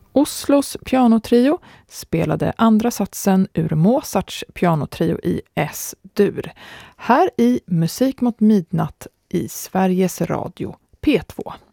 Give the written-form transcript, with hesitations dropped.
Oslos pianotrio spelade andra satsen ur Mozarts pianotrio i S-dur. Här i Musik mot midnatt i Sveriges Radio P2.